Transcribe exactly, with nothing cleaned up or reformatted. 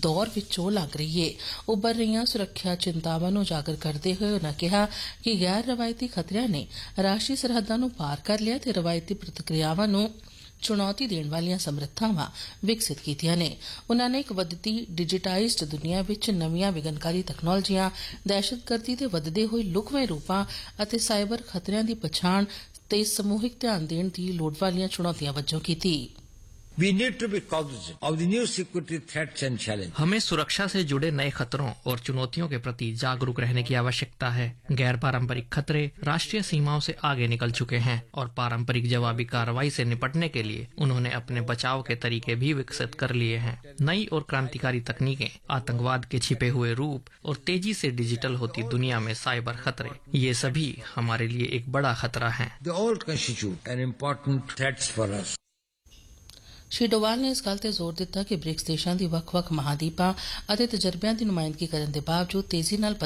दौर विचों लग रही है। उभर रही सुरक्षा चिंतावां नूं उजागर करते हुए उन्होंने कहा कि गैर रवायती खतरियां ने राष्ट्रीय सरहदां नूं पार कर लिया ते रवायती प्रतिक्रियावां नूं चुनौती देने वाली समर्थावां विकसित कीतियां ने। उन्होंने एक वधदी डिजिटाइज्ड दुनिया विच नवीं विघनकारी तकनोलोजियां, दहशतगर्दी दे वधदे होए लुकवें रूपां अते साइबर खतरियां दी पछाण ते समूहिक ध्यान देने दी लोड़ वालियां चुनौतियां वजों कीती। We need to be cognizant of the new security threats and challenges. हमें सुरक्षा से जुड़े नए खतरों और चुनौतियों के प्रति जागरूक रहने की आवश्यकता है। गैर पारंपरिक खतरे राष्ट्रीय सीमाओं से आगे निकल चुके हैं और पारंपरिक जवाबी कार्रवाई से निपटने के लिए उन्होंने अपने बचाव के तरीके भी विकसित कर लिए हैं। नई और क्रांतिकारी तकनीकें, आतंकवाद के छिपे हुए रूप और तेजी से डिजिटल होती दुनिया में साइबर खतरे, ये सभी हमारे लिए एक बड़ा खतरा है। They all constitute an important threats for us. Shri Doval ने इस गल ते जोर दिता कि ब्रिक्स देशां दी वक्-वक् महादीपां अते तजर्बियां दी नुमाइंदगी करन दे बावजूद तेजी नाल